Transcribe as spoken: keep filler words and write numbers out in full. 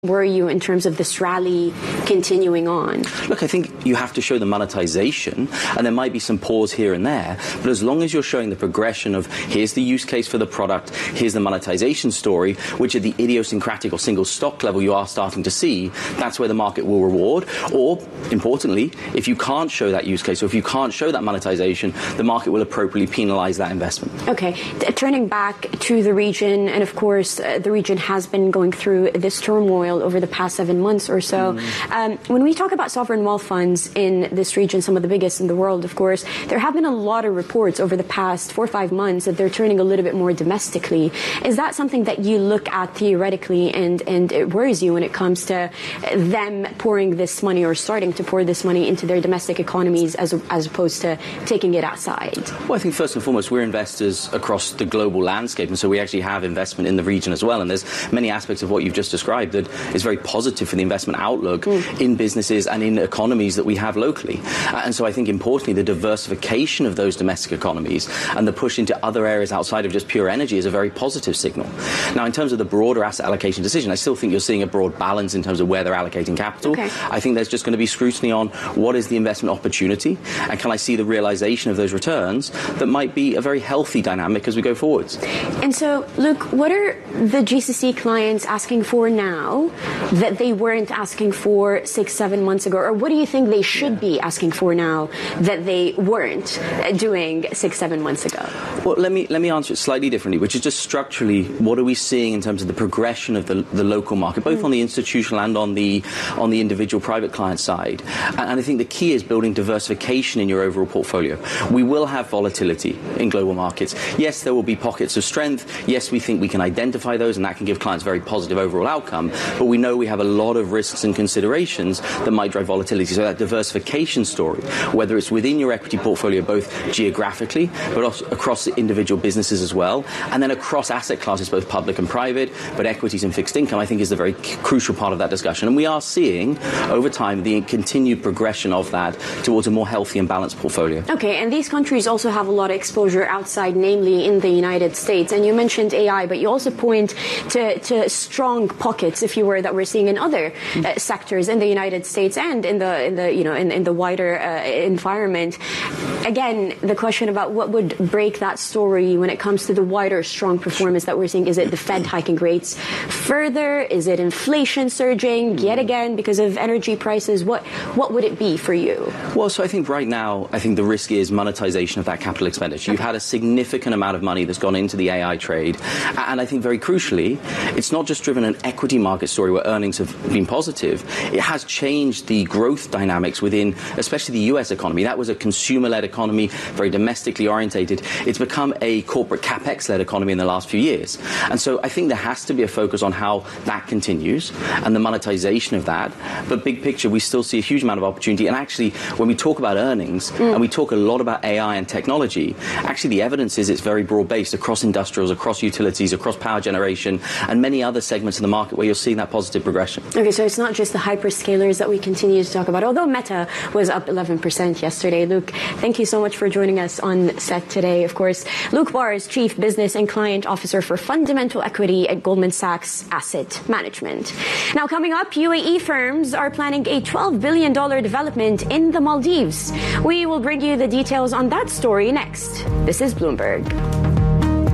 worry you in terms of this rally continuing on? Look, I think you have to show the monetization, and there might be some pause here and there, but as long as you're showing the progression of here's the use case for the product, here's the monetization story, which at the idiosyncratic or single stock level you are starting to see, that's where the market will reward. Or, importantly, if you can't show that use case, or if you can't show that monetization, the market will appropriately penalize that investment. Okay. T- turning back to the region, and of course, uh, the region has been going through this turmoil over the past seven months or so. Mm. Um, when we talk about sovereign wealth funds in this region, some of the biggest in the world, of course, there have been a lot of reports over the past four or five months that they're turning a little bit more domestically. Is that something that you look at theoretically and, and it worries you when it comes to them pouring this money or starting to pour this money into their domestic economies as, as opposed to taking it outside? Well, I think first and foremost, we're investors across the global landscape, and so we actually have investment in the region as well. And there's many aspects of what you've just described that is very positive for the investment outlook mm. in businesses and in economies that we have locally. Uh, and so I think importantly, the diversification of those domestic economies and the push into other areas outside of just pure energy is a very positive signal. Now, in terms of the broader asset allocation decision, I still think you're seeing a broad balance in terms of where they're allocating capital. Okay. I think there's just going to be scrutiny on what is the investment opportunity and can I see the realization of those returns that might be a very healthy dynamic as we go forwards. And so, Luke, what are the G C C clients asking for now that they weren't asking for six, seven months ago? Or what do you think they should yeah. be asking for now that they weren't doing six, seven months ago? Well, let me let me answer it slightly differently, which is just structurally, what are we seeing in terms of the progression of the, the local market, both mm. on the institutional and on the on the individual private client side? And, and I think the key is building diversification in your overall portfolio. We will have volatility in global markets. Yes, there will be pockets of strength. Yes, we think we can identify those, and that can give clients very positive overall outcome. But we know we have a lot of risks and considerations that might drive volatility. So that diversification story, whether it's within your equity portfolio, both geographically, but also across individual businesses as well, and then across asset classes, both public and private, but equities and fixed income, I think is the very c- crucial part of that discussion. And we are seeing, over time, the continued progression of that towards a more healthy and balanced portfolio. Okay, and these countries also have a lot of exposure outside, namely in the United States. And you mentioned A I, but you also point to, to strong pockets, if you were, that we're seeing in other uh, sectors in the United States and in the, in the you know, in, in the wider uh, environment. Again, the question about what would break that story when it comes to the wider strong performance that we're seeing. Is it the Fed hiking rates further? Is it inflation surging yet again because of energy prices? What what would it be for you? Well, so I think right now, I think the risk is monetization of that capital expenditure. You've had a significant amount of money that's gone into the A I trade. And I think very crucially, it's not just driven an equity market story where earnings have been positive. It has changed the growth dynamics within, especially the U S economy. That was a consumer-led economy, very domestically orientated. It's become a corporate capex-led economy in the last few years. And so I think there has to be a focus on how that continues and the monetization of that. But big picture, we still see a huge amount of opportunity. And actually, when we talk about earnings, mm. and we talk a lot about A I and technology, actually the evidence is it's very broad-based across industrials, across utilities, across power generation, and many other segments of the market where you're seeing that positive progression. Okay, so it's not just the hyperscalers that we continue to talk about, although Meta was up eleven percent yesterday. Luke, thank you so much for joining us on set today. Of course, Luke Barr is Chief Business and Client Officer for Fundamental Equity at Goldman Sachs Asset Management. Now, coming up, U A E firms are planning a twelve billion dollars development in the Maldives. We will bring you the details on that story next. This is Bloomberg.